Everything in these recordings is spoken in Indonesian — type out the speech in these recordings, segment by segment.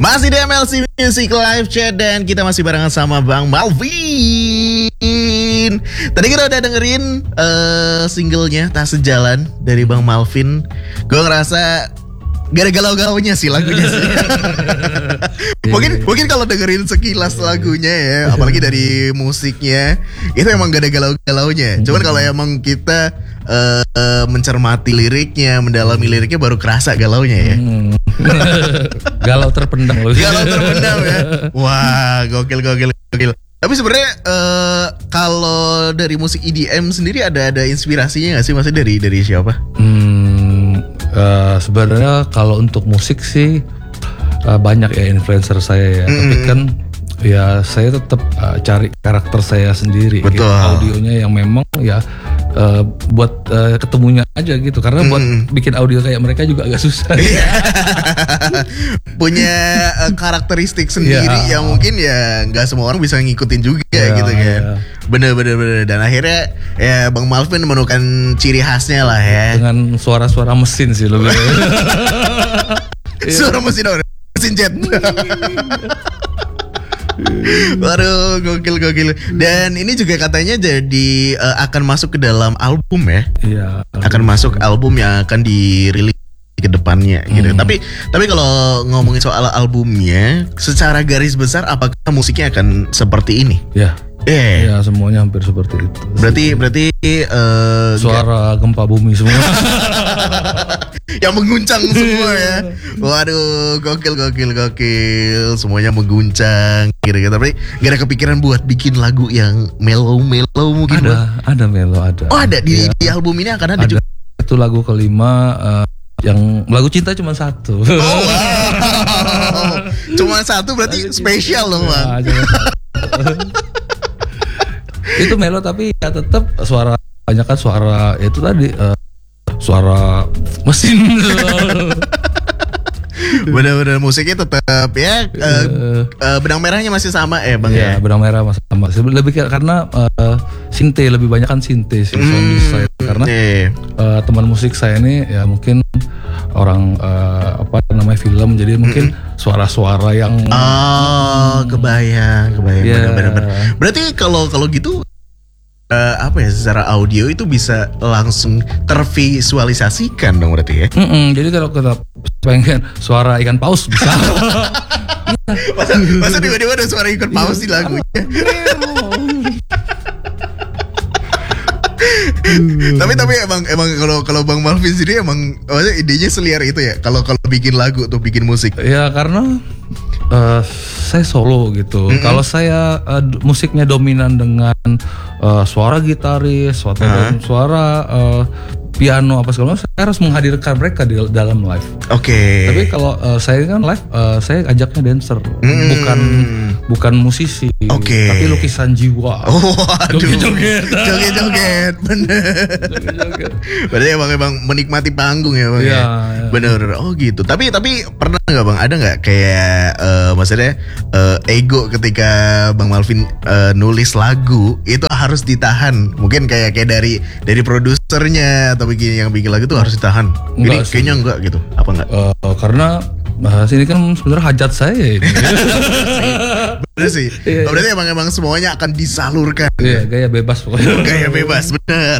Masih di MLC Music Live Chat dan kita masih barengan sama Bang Malvin. Tadi kita udah dengerin singlenya Tak Sejalan dari Bang Malvin. Gue ngerasa gak ada galau-galaunya sih lagunya sih. Mungkin kalau dengerin sekilas lagunya ya, apalagi dari musiknya, itu emang gak ada galau-galaunya. Cuman kalau emang kita mencermati liriknya, mendalami liriknya, baru kerasa galaunya ya. Galau terpendam loh. Galau terpendam ya. Wah, gokil. Tapi sebenarnya kalau dari musik EDM sendiri ada inspirasinya nggak sih? Maksudnya dari siapa? Sebenarnya kalau untuk musik sih banyak ya influencer saya ya. Tapi kan ya saya tetap cari karakter saya sendiri. Betul. Gitu. Audionya yang memang ya buat ketemunya aja gitu. Karena buat bikin audio kayak mereka juga agak susah. Punya karakteristik sendiri yang mungkin ya nggak semua orang bisa ngikutin juga gitu kan. Bener. Dan akhirnya ya Bang Malvin menemukan ciri khasnya lah ya. Dengan suara-suara mesin sih lebih. Suara mesin jet. Waduh, gokil. Dan ini juga katanya jadi akan masuk ke dalam album ya. Iya. Akan masuk album yang akan dirilis ke depannya gitu. Tapi kalau ngomongin soal albumnya, secara garis besar apakah musiknya akan seperti ini? Ya. Ya, semuanya hampir seperti itu. Berarti suara gempa bumi semua. Yang mengguncang semua ya. Waduh, gokil. Semuanya mengguncang gitu. Tapi gak ada kepikiran buat bikin lagu yang mellow mungkin? Ada mellow, ada. Oh, ada di album ini akan ada juga. Itu lagu kelima yang lagu cinta cuma satu. Oh, wow. Cuma satu berarti spesial loh, Bang. Itu melo tapi ya tetap suara, banyak kan suara itu tadi suara mesin. Benar-benar musiknya tetap ya benang merahnya masih sama ya Bang ya. Benang merah masih sama. Lebih karena sinte, lebih banyak kan sinte sih sound design. Karena teman musik saya ini ya mungkin orang film, jadi mungkin suara-suara yang kebayang. Benar. Berarti kalau gitu secara audio itu bisa langsung tervisualisasikan dong berarti ya? Jadi kalau kita pengen suara ikan paus bisa. Masa tiba-tiba ada suara ikan paus di lagunya? Tapi emang kalau Bang Malvin sendiri emang maksudnya idenya seliar itu ya kalau bikin lagu atau bikin musik? Ya karena saya solo gitu. Kalau saya musiknya dominan dengan suara gitaris, suara piano apa segala macam, saya harus menghadirkan mereka di dalam live. Oke. Tapi kalau saya kan live, saya ajaknya dancer, bukan musisi. Oke. Tapi lukisan jiwa. Oh, aduh. Joget-joget. Bener. Berarti emang menikmati panggung ya Bang ya. Bener. Oh gitu. Tapi pernah nggak Bang? Ada nggak kayak maksudnya ego ketika Bang Malvin nulis lagu itu harus ditahan? Mungkin kayak dari produsernya atau yang bikin lagu tuh harus ditahan. Ini kayaknya enggak gitu. Apa enggak? Karena ini kan sebenarnya hajat saya ini. Bener sih. Berarti emang semuanya akan disalurkan. Iya, gaya bebas pokoknya. Gaya bebas, bener.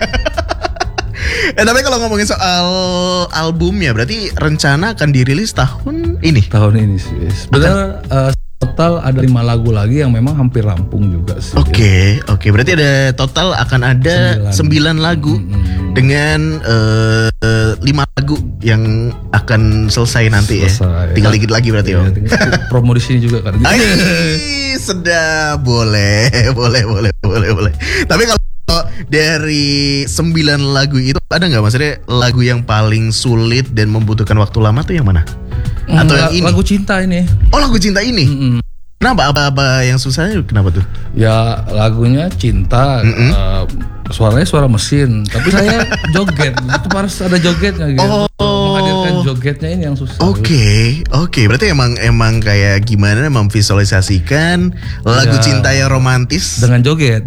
Tapi kalau ngomongin soal albumnya, berarti rencana akan dirilis tahun ini? Tahun ini sih. Sebenarnya total ada 5 lagu lagi yang memang hampir rampung juga sih. Oke. Berarti ada total akan ada 9 lagu dengan 5 lagu yang akan selesai nanti ya. Tinggal dikit lagi berarti ya. Promo di sini juga kan. Sedap, boleh. Tapi kalau dari 9 lagu itu ada nggak maksudnya lagu yang paling sulit dan membutuhkan waktu lama tuh yang mana? Atau yang ini? Lagu cinta ini. Oh, lagu cinta ini. Kenapa? Apa yang susahnya? Kenapa tuh? Ya lagunya cinta, suaranya suara mesin, tapi saya joget. Itu harus ada jogetnya gitu. Menghadirkan jogetnya ini yang susah. Oke. Berarti emang kayak gimana memvisualisasikan lagu cinta yang romantis dengan joget.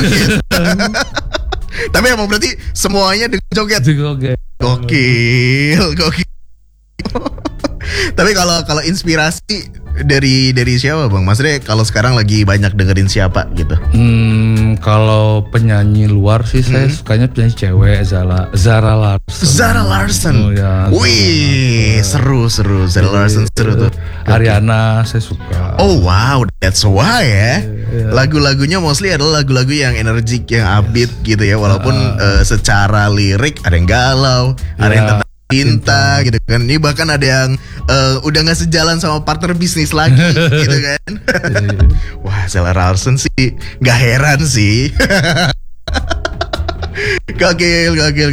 Tapi emang berarti semuanya dengan joget. Joget. Gokil. Tapi kalau inspirasi dari siapa bang? Maksudnya kalau sekarang lagi banyak dengerin siapa gitu? Kalau penyanyi luar sih saya sukanya penyanyi cewek Zara Larsson. Zara Larsson. Oh, ya, wih, seru. Zara Larsson seru tuh. Ariana saya suka. Oh wow, that's why ya. Lagu-lagunya mostly adalah lagu-lagu yang energik, yang upbeat gitu ya. Walaupun secara lirik ada yang galau, ada yang tentang cinta gitu kan. Ini bahkan ada yang udah gak sejalan sama partner bisnis lagi gitu kan. Wah, Zara Larsson sih gak heran sih. Gokil.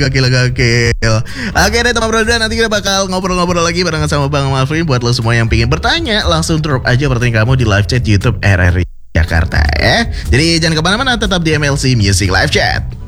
Oke deh teman bro, nanti kita bakal ngobrol-ngobrol lagi barengan sama Bang Malvin. Buat lo semua yang pengen bertanya, langsung drop aja pertanyaan kamu di live chat YouTube RRI Jakarta ya. Jadi jangan kemana-mana, tetap di MLC Music Live Chat.